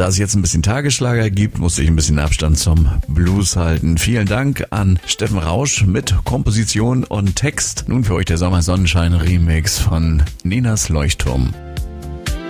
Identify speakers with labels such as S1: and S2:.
S1: da es jetzt ein bisschen Tagesschlager gibt, musste ich ein bisschen Abstand zum Blues halten. Vielen Dank an Steffen Rausch mit Komposition und Text. Nun für euch der Sommersonnenschein-Remix von Ninas Leuchtturm.